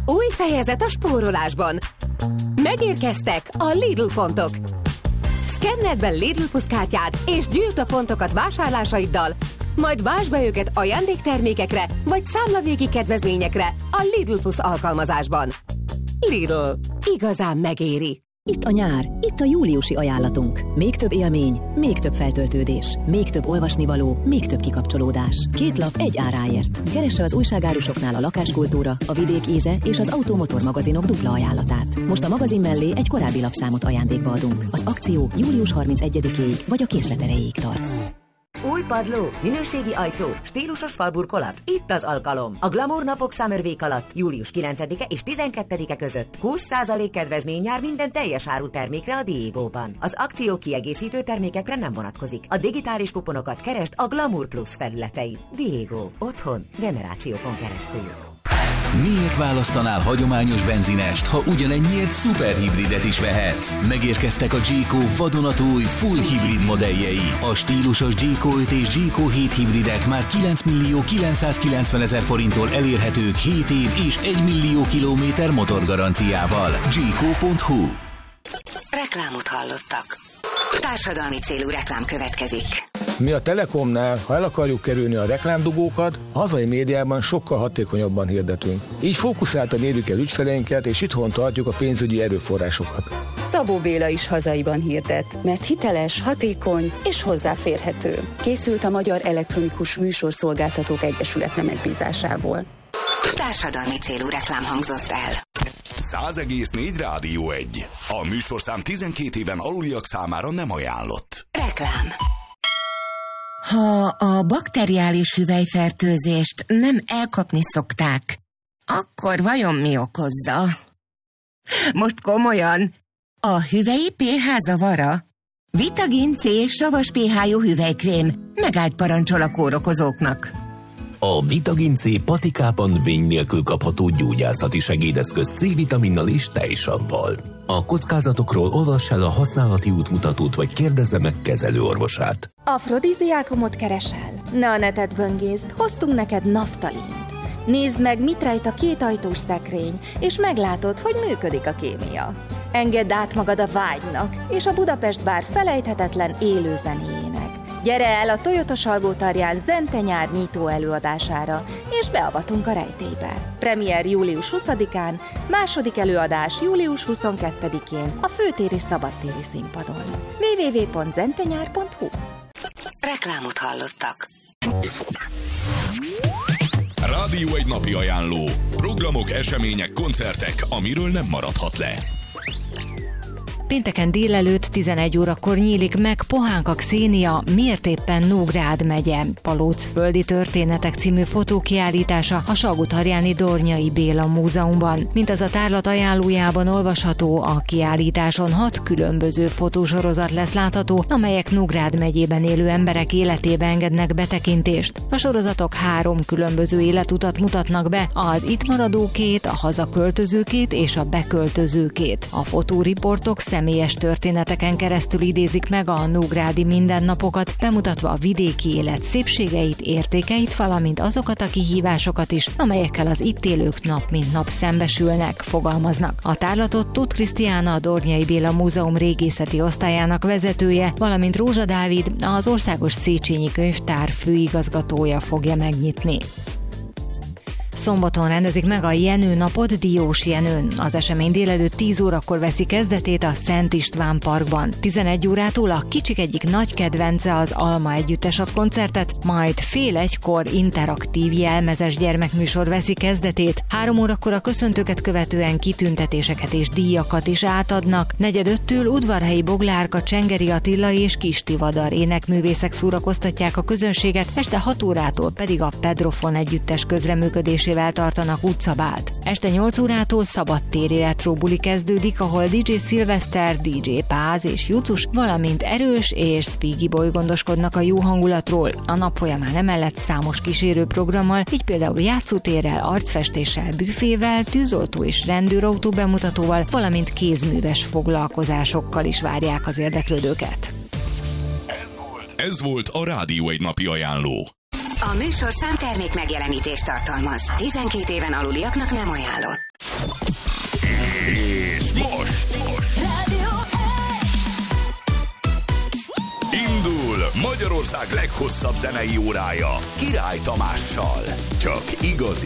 Új fejezet a spórolásban. Megérkeztek a Lidl pontok. Szkenneld be Lidl Plus kártyád és gyűjtsd a pontokat vásárlásaiddal, majd vásd be őket ajándéktermékekre vagy számlavégi kedvezményekre a Lidl Plus alkalmazásban. Lidl. Igazán megéri. Itt a nyár, itt a júliusi ajánlatunk. Még több élmény, még több feltöltődés, még több olvasnivaló, még több kikapcsolódás. 2 lap egy áráért. Keresse az újságárusoknál a lakáskultúra, a vidék íze és az automotor magazinok dupla ajánlatát. Most a magazin mellé egy korábbi lapszámot ajándékba adunk. Az akció július 31-ig vagy a készlet erejéig tart. Új padló, minőségi ajtó, stílusos falburkolat. Itt az alkalom. A Glamour napok Summer Week alatt július 9-e és 12-e között 20% kedvezmény jár minden teljes áru termékre a Diegóban. Az akció kiegészítő termékekre nem vonatkozik. A digitális kuponokat keresd a Glamour Plus felületein. Diego. Otthon generációkon keresztül. Miért választanál hagyományos benzinest, ha ugyanennyiért szuperhibridet is vehetsz? Megérkeztek a G-Co vadonatúj full hibrid modelljei. A stílusos G-Co 5 és G-Co 7 hibridek már 9.990.000 forinttól elérhetők 7 év és 1 millió kilométer motorgaranciával. G-Co.hu. Reklámot hallottak. Társadalmi célú reklám következik. Mi a Telekomnál, ha el akarjuk kerülni a reklámdugókat, a hazai médiában sokkal hatékonyabban hirdetünk. Így fókuszáltan érjük el ügyfeleinket, és itthon tartjuk a pénzügyi erőforrásokat. Szabó Béla is hazaiban hirdet, mert hiteles, hatékony és hozzáférhető. Készült a Magyar Elektronikus Műsorszolgáltatók Egyesülete megbízásából. Társadalmi célú reklám hangzott el. 100,4 Rádió 1. A műsorszám 12 éven aluliak számára nem ajánlott. Reklám. Ha a bakteriális hüvelyfertőzést nem elkapni szokták, akkor vajon mi okozza? Most komolyan, a hüvelyi pH zavara? Vitagin C savas pH-jú hüvelykrém megállt parancsol a kórokozóknak. A Vitagin C patikában vény nélkül kapható gyógyászati segédeszköz C-vitaminnal és tejsavval. A kockázatokról olvass el a használati útmutatót, vagy kérdezze meg kezelőorvosát. Afrodiziákumot keresel? Ne a netet böngészd, hoztunk neked naftalint. Nézd meg, mit rejt a 2 ajtós szekrény, és meglátod, hogy működik a kémia. Engedd át magad a vágynak, és a Budapest bár felejthetetlen élő zenéjének. Gyere el a Toyota Salgótarján Zente nyár nyitó előadására, és beavatunk a rejtélybe. Premier július 20-án, második előadás július 22-én a főtéri szabadtéri színpadon. www.zentenyár.hu. Reklámot hallottak. Rádió egy napi ajánló. Programok, események, koncertek, amiről nem maradhat le. Pénteken délelőtt 11 órakor nyílik meg Pohánka Xenia, miért éppen Nógrád megye Palócföldi történetek című fotókiállítása a Salgótarjáni Dornyai Béla Múzeumban. Mint az a tárlat ajánlójában olvasható, a kiállításon 6 különböző fotósorozat lesz látható, amelyek Nógrád megyében élő emberek életébe engednek betekintést. A sorozatok 3 különböző életutat mutatnak be, az itt maradókét, a hazaköltözőkét és a beköltözőkét. A fotóriportok személyes történeteken keresztül idézik meg a nógrádi mindennapokat, bemutatva a vidéki élet szépségeit, értékeit, valamint azokat a kihívásokat is, amelyekkel az itt élők nap mint nap szembesülnek, fogalmaznak. A tárlatot Tóth Krisztiána, a Dornyai Béla Múzeum régészeti osztályának vezetője, valamint Rózsa Dávid, az Országos Széchenyi Könyvtár főigazgatója fogja megnyitni. Szombaton rendezik meg a Jenő napot Diós Jenőn. Az esemény délelőtt 10 órakor veszi kezdetét a Szent István Parkban. 11 órától a Kicsik egyik nagy kedvence, az Alma együttes ad koncertet, majd fél 1-kor interaktív jelmezes gyermekműsor veszi kezdetét. 3 órakor a köszöntőket követően kitüntetéseket és díjakat is átadnak. 4:45-től Udvarhelyi Boglárka, Csengeri Attila és Kis Tivadar énekművészek szórakoztatják a közönséget, este 6 órától pedig a Pedrofon együttes közreműködés tartanak utcabált. Este 8 órától szabadtéri retro buli kezdődik, ahol DJ Szilveszter, DJ Páz és Jucus, valamint Erős és Spiggy Boy gondoskodnak a jó hangulatról. A nap folyamán emellett számos kísérő programmal, így például játszótérrel, arcfestéssel, büfével, tűzoltó és rendőrautó bemutatóval, valamint kézműves foglalkozásokkal is várják az érdeklődőket. Ez volt a Rádió egy napi ajánló. A műsorszám termék megjelenítést tartalmaz. 12 éven aluliaknak nem ajánlott. Magyarország leghosszabb zenei órája Király Tamással. Csak igazi